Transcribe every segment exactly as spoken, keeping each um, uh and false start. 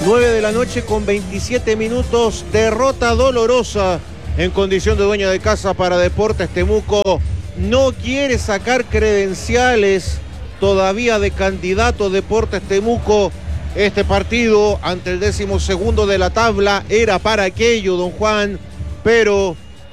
nueve de la noche con veintisiete minutos, derrota dolorosa en condición de dueña de casa para Deportes Temuco. No quiere sacar credenciales todavía de candidato Deportes Temuco. Este partido ante el décimo segundo de la tabla era para aquello, don Juan, pero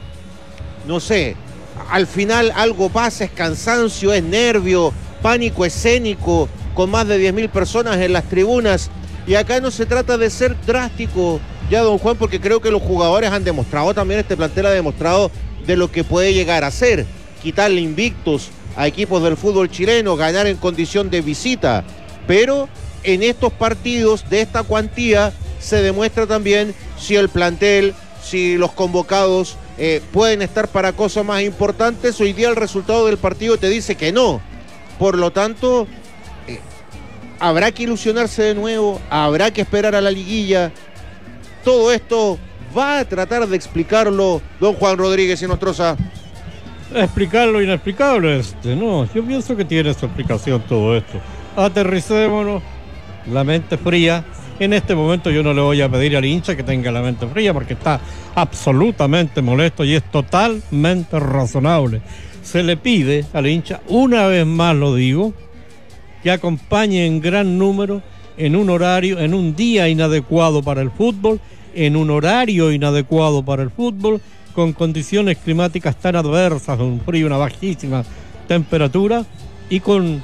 no sé, al final algo pasa, es cansancio, es nervio, pánico escénico, con más de diez mil personas en las tribunas. Y acá no se trata de ser drástico, ya don Juan, porque creo que los jugadores han demostrado, también este plantel ha demostrado de lo que puede llegar a ser, quitarle invictos a equipos del fútbol chileno, ganar en condición de visita, pero en estos partidos de esta cuantía se demuestra también si el plantel, si los convocados eh, pueden estar para cosas más importantes. Hoy día el resultado del partido te dice que no, por lo tanto eh, habrá que ilusionarse de nuevo, habrá que esperar a la liguilla. Todo esto va a tratar de explicarlo don Juan Rodríguez y Nostroza. Explicar lo inexplicable, este, no, yo pienso que tiene su explicación todo esto. Aterricémonos, la mente fría. En este momento yo no le voy a pedir al hincha que tenga la mente fría porque está absolutamente molesto y es totalmente razonable. Se le pide al hincha, una vez más lo digo, que acompañe en gran número, en un horario, en un día inadecuado para el fútbol, en un horario inadecuado para el fútbol, con condiciones climáticas tan adversas, un frío, una bajísima temperatura y con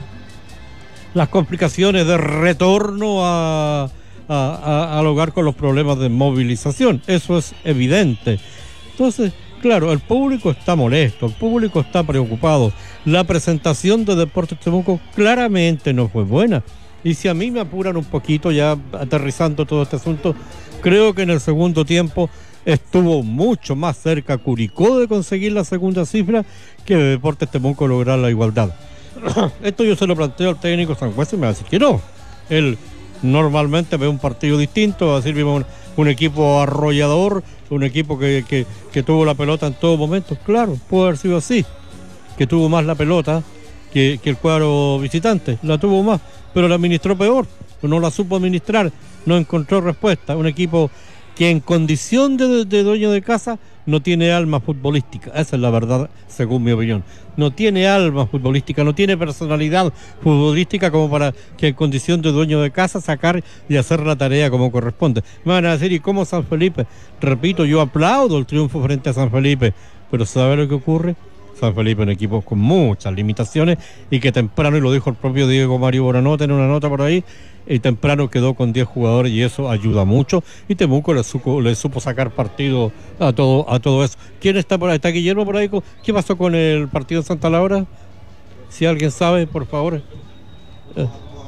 las complicaciones de retorno a, a, a, al hogar con los problemas de movilización. Eso es evidente. Entonces, claro, el público está molesto, el público está preocupado. La presentación de Deportes Temuco claramente no fue buena. Y si a mí me apuran un poquito, ya aterrizando todo este asunto, creo que en el segundo tiempo estuvo mucho más cerca Curicó de conseguir la segunda cifra que de Deportes Temuco lograr la igualdad. Esto yo se lo planteo al técnico Sangüesa y me va a decir que no. Él normalmente ve un partido distinto, va a decir, vimos un, un equipo arrollador, un equipo que, que, que tuvo la pelota en todo momento. Claro, puede haber sido así, que tuvo más la pelota que, que el cuadro visitante, la tuvo más, pero la administró peor, no la supo administrar, no encontró respuesta. Un equipo que en condición de, de dueño de casa no tiene alma futbolística, esa es la verdad según mi opinión, no tiene alma futbolística, no tiene personalidad futbolística como para que en condición de dueño de casa sacar y hacer la tarea como corresponde. Me van a decir, ¿y cómo San Felipe? Repito, yo aplaudo el triunfo frente a San Felipe, pero ¿sabe lo que ocurre? San Felipe, un equipo con muchas limitaciones y que temprano, y lo dijo el propio Diego Mario Boranota en una nota por ahí, y temprano quedó con diez jugadores y eso ayuda mucho, y Temuco le supo, le supo sacar partido a todo a todo eso. ¿Quién está por ahí? ¿Está Guillermo por ahí? ¿Qué pasó con el partido de Santa Laura? Si alguien sabe, por favor. Eh,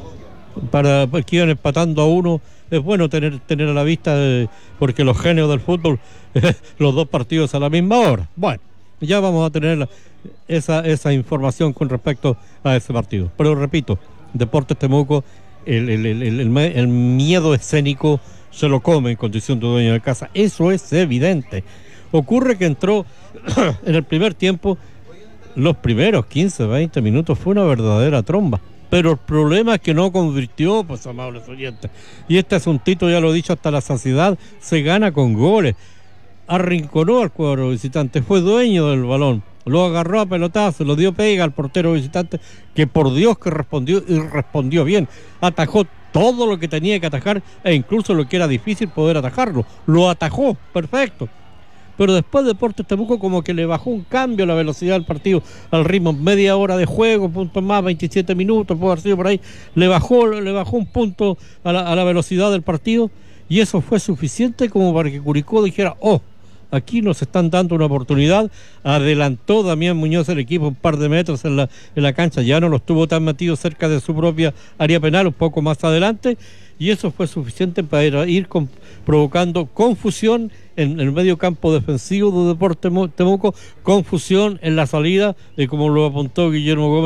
para que iban empatando a uno, es bueno tener tener a la vista, de, porque los genios del fútbol, eh, los dos partidos a la misma hora. Bueno, ya vamos a tener la, esa, esa información con respecto a ese partido. Pero repito, Deportes Temuco, el, el, el, el, el miedo escénico se lo come en condición de dueño de casa. Eso es evidente. Ocurre que entró en el primer tiempo, los primeros quince, veinte minutos fue una verdadera tromba. Pero el problema es que no convirtió, pues, amables oyentes. Y este asuntito, ya lo he dicho hasta la saciedad, se gana con goles. Arrinconó al cuadro visitante, fue dueño del balón, lo agarró a pelotazo, lo dio pega al portero visitante, que por Dios que respondió, y respondió bien, atajó todo lo que tenía que atajar e incluso lo que era difícil poder atajarlo, lo atajó, perfecto. Pero después Deportes Temuco como que le bajó un cambio a la velocidad del partido, al ritmo, media hora de juego, punto más, veintisiete minutos, puede haber sido por ahí, le bajó, le bajó un punto a la, a la velocidad del partido, y eso fue suficiente como para que Curicó dijera, oh, aquí nos están dando una oportunidad. Adelantó Damián Muñoz el equipo un par de metros en la, en la cancha, ya no lo estuvo tan metido cerca de su propia área penal, un poco más adelante, y eso fue suficiente para ir, ir con, provocando confusión en, en el medio campo defensivo de Deportes Temuco, confusión en la salida, eh, como lo apuntó Guillermo Gómez,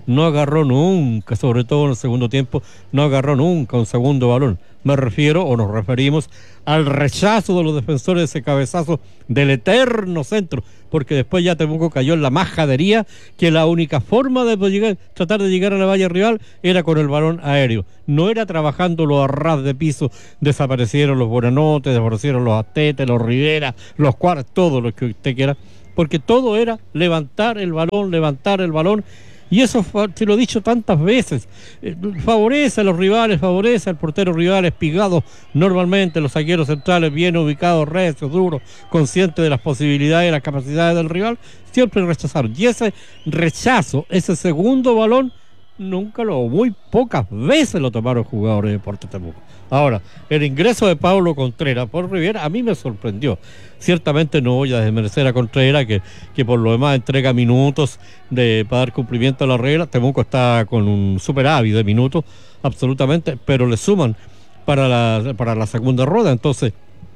no agarró nunca, sobre todo en el segundo tiempo, no agarró nunca un segundo balón. Me refiero, o nos referimos, al rechazo de los defensores de ese cabezazo del eterno centro, porque después ya Temuco cayó en la majadería que la única forma de llegar, tratar de llegar a la valla rival era con el balón aéreo, no era trabajándolo a ras de piso. Desaparecieron los Buenanotes, desaparecieron los Astetes, los Rivera, los Cuartos, todo lo que usted quiera, porque todo era levantar el balón, levantar el balón. Y eso te lo he dicho tantas veces, eh, favorece a los rivales, favorece al portero rival, espigado normalmente, los zagueros centrales bien ubicados, recios, duros, conscientes de las posibilidades y las capacidades del rival, siempre rechazaron. Y ese rechazo, ese segundo balón, nunca lo, muy pocas veces lo tomaron jugadores de Deportes Temuco. Ahora, el ingreso de Pablo Contreras por Riviera a mí me sorprendió. Ciertamente no voy a desmerecer a Contreras, que, que por lo demás entrega minutos de, para dar cumplimiento a la regla. Temuco está con un superávit de minutos, absolutamente, pero le suman para la, para la segunda rueda. Entonces,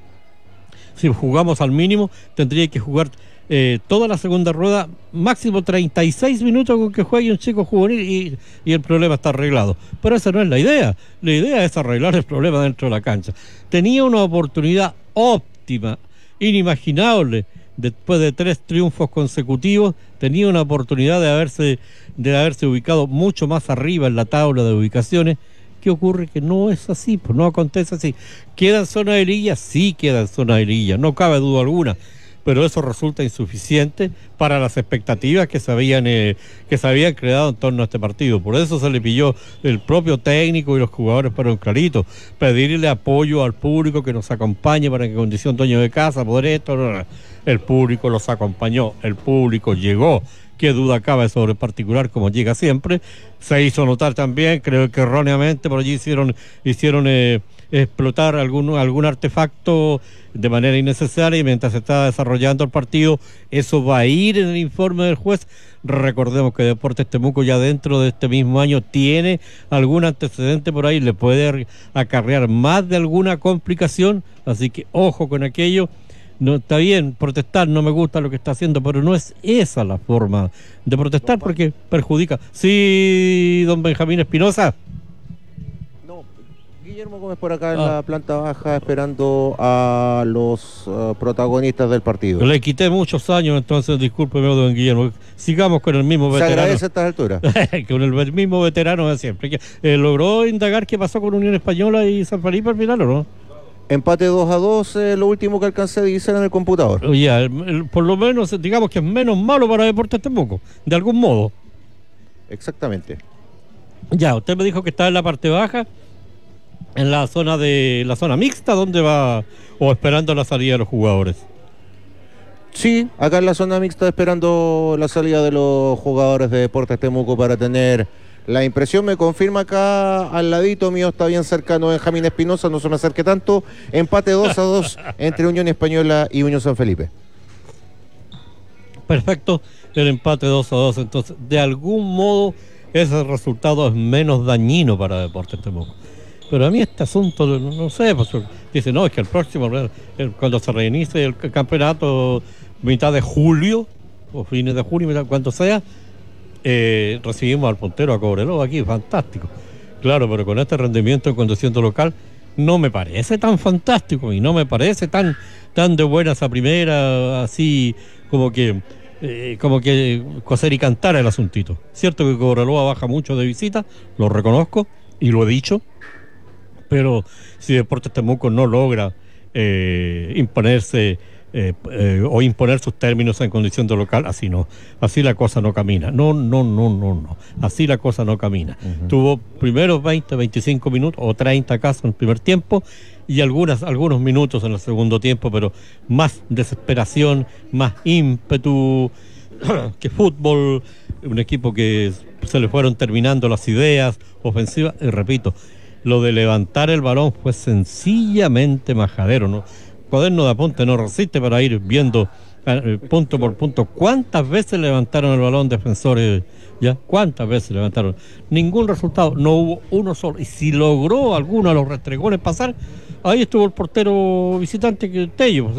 si jugamos al mínimo, tendría que jugar eh, toda la segunda rueda, máximo treinta y seis minutos con que juegue un chico juvenil y, y el problema está arreglado. Pero esa no es la idea. La idea es arreglar el problema dentro de la cancha. Tenía una oportunidad óptima, inimaginable, después de tres triunfos consecutivos, tenía una oportunidad de haberse, de haberse ubicado mucho más arriba en la tabla de ubicaciones. ¿Qué ocurre? Que no es así, pues no acontece así. ¿Queda en zona de liguilla? Sí queda en zona de liguilla, no cabe duda alguna, pero eso resulta insuficiente para las expectativas que se habían, eh, que se habían creado en torno a este partido. Por eso se le pilló el propio técnico y los jugadores fueron claritos, pedirle apoyo al público que nos acompañe para que en condición dueño de casa, poder esto, no, no. El público los acompañó, el público llegó. Qué duda cabe sobre el particular, como llega siempre. Se hizo notar también, creo que erróneamente, por allí hicieron, hicieron eh, explotar algún, algún artefacto de manera innecesaria, y mientras se está desarrollando el partido, eso va a ir en el informe del juez. Recordemos que Deportes Temuco ya dentro de este mismo año tiene algún antecedente por ahí, le puede acarrear más de alguna complicación, así que ojo con aquello. No, está bien protestar, no me gusta lo que está haciendo, pero no es esa la forma de protestar, porque perjudica. Sí, don Benjamín Espinosa. No, Guillermo Gómez por acá en ah. la planta baja esperando a los uh, protagonistas del partido. Le quité muchos años, entonces discúlpeme, don Guillermo. Sigamos con el mismo veterano. Se agradece a estas alturas. Con el mismo veterano de siempre. Eh, ¿Logró indagar qué pasó con Unión Española y San Felipe al final o no? Empate dos a dos, eh, lo último que alcancé a divisar en el computador. Oye, por lo menos, digamos que es menos malo para Deportes Temuco, de algún modo. Exactamente. Ya, usted me dijo que está en la parte baja, en la zona de la zona mixta, ¿dónde va? O esperando la salida de los jugadores. Sí, acá en la zona mixta esperando la salida de los jugadores de Deportes Temuco para tener... La impresión me confirma acá al ladito mío, está bien cercano Benjamín Espinosa, no se me acerque tanto. Empate dos a dos entre Unión Española y Unión San Felipe. Perfecto, el empate dos a dos, entonces de algún modo ese resultado es menos dañino para Deportes Temuco. Pero a mí este asunto, no, no sé, pues, dice, no, es que el próximo, cuando se reinicie el campeonato, mitad de julio, o fines de junio, cuando sea, Eh, recibimos al puntero, a Cobreloa aquí, fantástico. Claro, pero con este rendimiento en condición de local no me parece tan fantástico y no me parece tan tan de buena esa primera, así como que eh, como que coser y cantar el asuntito. Cierto que Cobreloa baja mucho de visita, lo reconozco y lo he dicho, pero si Deportes Temuco no logra eh, imponerse Eh, eh, o imponer sus términos en condición de local, así no, así la cosa no camina, no, no, no, no, no, así la cosa no camina. Uh-huh. Tuvo primeros veinte, veinticinco minutos o treinta casos en el primer tiempo y algunas, algunos minutos en el segundo tiempo, pero más desesperación, más ímpetu que fútbol, un equipo que se le fueron terminando las ideas ofensivas, y repito, lo de levantar el balón fue sencillamente majadero, ¿no? Cuaderno de apunte no resiste para ir viendo eh, punto por punto cuántas veces levantaron el balón defensores, ya, cuántas veces levantaron, ningún resultado, no hubo uno solo, y si logró alguno de los restregones pasar, ahí estuvo el portero visitante que Tello, pues,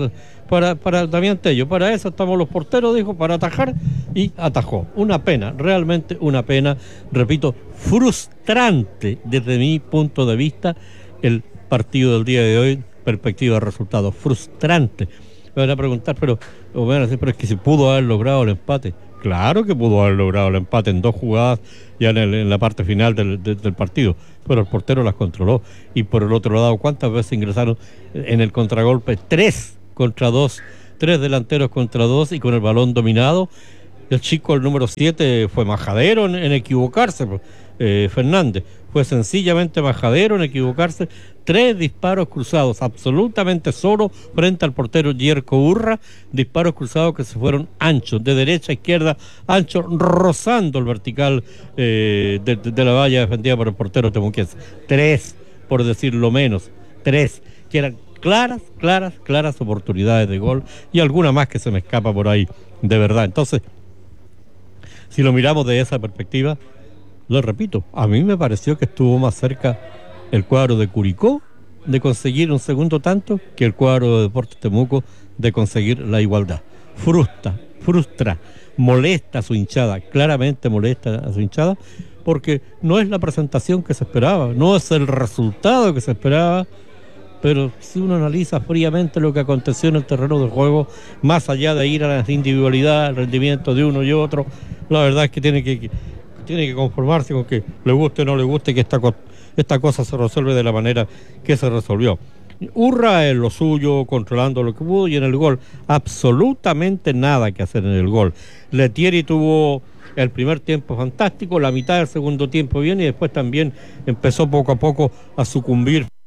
para, para Damián Tello. Para eso estamos los porteros, dijo, para atajar, y atajó. Una pena, realmente una pena, repito, frustrante desde mi punto de vista el partido del día de hoy, perspectiva de resultados, frustrante. Me van a preguntar, pero, me van a decir, pero es que se pudo haber logrado el empate. Claro que pudo haber logrado el empate en dos jugadas ya en, el, en la parte final del, del, del partido, pero el portero las controló. Y por el otro lado, ¿cuántas veces ingresaron en el contragolpe? Tres contra dos, tres delanteros contra dos y con el balón dominado. El chico, el número siete, fue majadero en, en equivocarse, eh, Fernández. Fue sencillamente majadero en equivocarse. Tres disparos cruzados, absolutamente solo frente al portero Yerko Urra. Disparos cruzados que se fueron anchos, de derecha a izquierda, anchos, rozando el vertical eh, de, de, de la valla defendida por el portero temuquense. Tres, por decirlo menos. Tres, que eran claras, claras, claras oportunidades de gol. Y alguna más que se me escapa por ahí, de verdad. Entonces, si lo miramos de esa perspectiva, lo repito, a mí me pareció que estuvo más cerca el cuadro de Curicó de conseguir un segundo tanto que el cuadro de Deportes Temuco de conseguir la igualdad. Frustra, frustra, molesta a su hinchada, claramente molesta a su hinchada, porque no es la presentación que se esperaba, no es el resultado que se esperaba, pero si uno analiza fríamente lo que aconteció en el terreno de juego, más allá de ir a las individualidades, el rendimiento de uno y otro, la verdad es que tiene que... que tiene que conformarse con que le guste o no le guste, que esta, co- esta cosa se resuelve de la manera que se resolvió. Urra en lo suyo, controlando lo que pudo, y en el gol absolutamente nada que hacer en el gol. Letieri tuvo el primer tiempo fantástico, la mitad del segundo tiempo bien, y después también empezó poco a poco a sucumbir